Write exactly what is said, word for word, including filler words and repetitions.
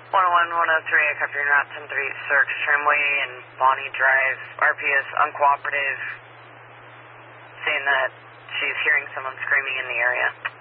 one oh one, one oh three, I copy your route ten three, search Tramway and Bonnie Drive, R P S uncooperative, saying that she's hearing someone screaming in the area.